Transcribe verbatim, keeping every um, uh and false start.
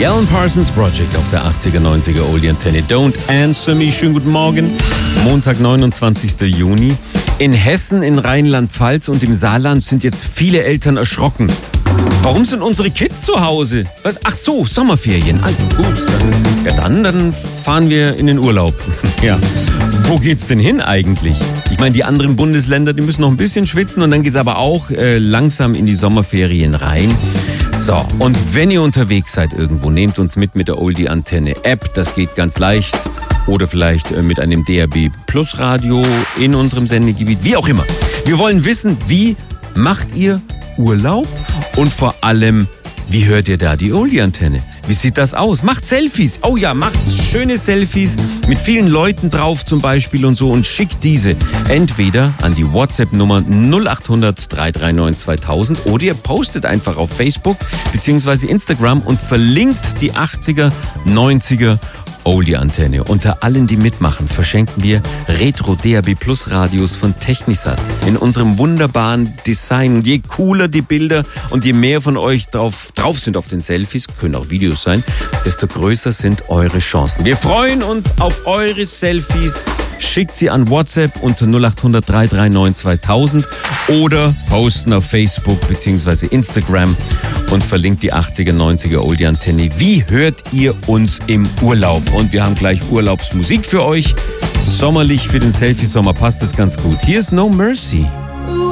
Alan Parsons Project auf der achtziger, neunziger Oldie Antenne. Don't Answer Me. Schönen guten Morgen. Montag, neunundzwanzigster Juni. In Hessen, in Rheinland-Pfalz und im Saarland sind jetzt viele Eltern erschrocken. Warum sind unsere Kids zu Hause? Was? Ach so, Sommerferien. Ah, gut. Ja, dann, dann fahren wir in den Urlaub. Ja. Wo geht's denn hin eigentlich? Ich meine, die anderen Bundesländer, die müssen noch ein bisschen schwitzen und dann geht's aber auch äh, langsam in die Sommerferien rein. So, und wenn ihr unterwegs seid irgendwo, nehmt uns mit mit der Oldie Antenne App. Das geht ganz leicht. Oder vielleicht äh, mit einem D A B Plus Radio in unserem Sendegebiet. Wie auch immer. Wir wollen wissen, wie macht ihr Urlaub? Und vor allem, wie hört ihr da die Oldie Antenne? Wie sieht das aus? Macht Selfies. Oh ja, macht schöne Selfies mit vielen Leuten drauf zum Beispiel und so und schickt diese entweder an die WhatsApp-Nummer null acht hundert, drei drei neun, zweitausend oder ihr postet einfach auf Facebook bzw. Instagram und verlinkt die achtziger, neunziger Oldie Antenne. Unter allen, die mitmachen, verschenken wir Retro D A B Plus Radios von Technisat in unserem wunderbaren Design. Und je cooler die Bilder und je mehr von euch drauf, drauf sind auf den Selfies, können auch Videos sein, desto größer sind eure Chancen. Wir freuen uns auf eure Selfies. Schickt sie an WhatsApp unter null acht hundert, drei drei neun, zweitausend oder posten auf Facebook bzw. Instagram und verlinkt die achtziger, neunziger Oldie Antenne. Wie hört ihr uns im Urlaub? Und wir haben gleich Urlaubsmusik für euch. Sommerlich für den Selfie-Sommer passt das ganz gut. Hier ist No Mercy.